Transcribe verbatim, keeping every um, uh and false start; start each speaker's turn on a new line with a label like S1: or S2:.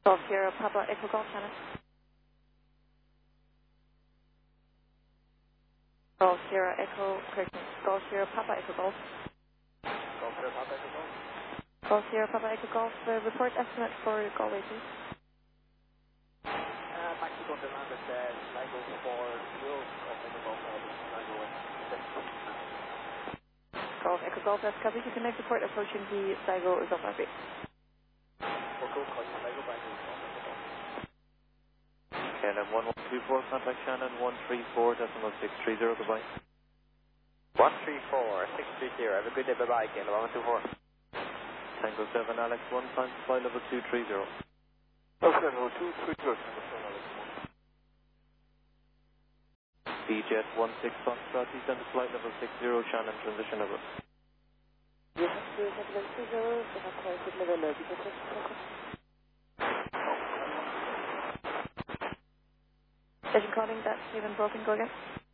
S1: Golf Sierra Papa Echo Golf Shannon. Golf Sierra Echo Christian. Golf Sierra Papa Echo Golf.
S2: Golf Sierra Papa Echo Golf.
S1: Golf Sierra Papa Echo Golf. Uh, report estimate for Galway, please.
S2: Uh, taxi going to land at uh, Sligo for Zero. Golf Echo Golf uh, Sligo with six.
S1: Golf Echo Golf, that's covered. You can make report approaching the Sligo is up happy.
S2: We'll go call you Sligo back to Golf Echo Golf.
S3: K L M one one two four, contact Shannon one three four decimal six three zero, goodbye.
S2: one three four six three zero, have a good day, bye bye, K L M one two four.
S3: Tango seven Alex one, time flight level two three zero.
S2: Okay, level two three zero, Tango seven Alex one.
S3: B Jet one six Foxtrot, descend to flight level six zero, Shannon transition level.
S1: Yes, level two zero, so that's why I could level uh, because it's Station calling, that's even broken, go again.